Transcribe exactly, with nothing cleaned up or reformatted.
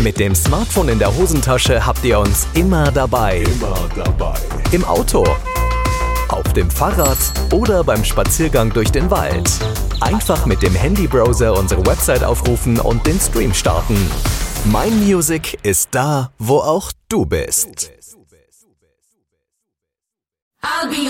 Mit dem Smartphone in der Hosentasche habt ihr uns immer dabei. Immer dabei. Im Auto, auf dem Fahrrad oder beim Spaziergang durch den Wald. Einfach mit dem Handybrowser unsere Website aufrufen und den Stream starten. Mein Music ist da, wo auch du bist. I'll be